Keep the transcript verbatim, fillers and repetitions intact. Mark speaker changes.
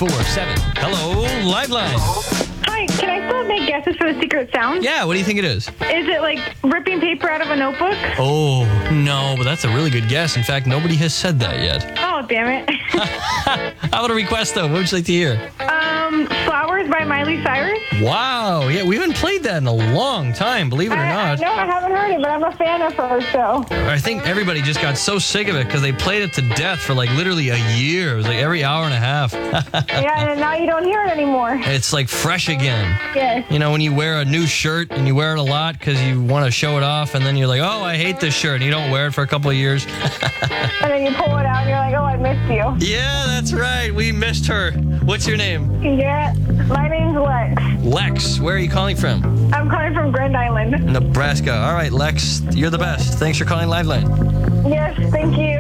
Speaker 1: four seven. Hello, Liveline.
Speaker 2: Hi, can I still make guesses for the secret sound?
Speaker 1: Yeah, what do you think it is?
Speaker 2: Is it like ripping paper out of a notebook?
Speaker 1: Oh, no, but that's a really good guess. In fact, nobody has said that yet.
Speaker 2: Oh, damn it.
Speaker 1: How about a request, though? What would you like to hear?
Speaker 2: um, Flowers by Miley Cyrus?
Speaker 1: Wow. Yeah, we haven't played that in a long time, believe it or
Speaker 2: I, I
Speaker 1: not.
Speaker 2: know I haven't heard it, but I'm a fan of hers, so.
Speaker 1: I think everybody just got so sick of it because they played it to death for like literally a year. It was like every hour and a half.
Speaker 2: Yeah, and now you don't hear it anymore.
Speaker 1: It's like fresh again.
Speaker 2: Yes.
Speaker 1: You know, when you wear a new shirt and you wear it a lot because you want to show it off, and then you're like, oh, I hate this shirt, and you don't wear it for a couple of years.
Speaker 2: And then you pull it out and you're like, oh, I missed you.
Speaker 1: Yeah, that's right. We missed her. What's your name?
Speaker 2: Yeah, my name's Lex.
Speaker 1: Lex. Where are you calling from?
Speaker 2: I'm calling from Grand Island.
Speaker 1: Nebraska. All right, Lex, you're the best. Thanks for calling Liveline.
Speaker 2: Yes, thank you.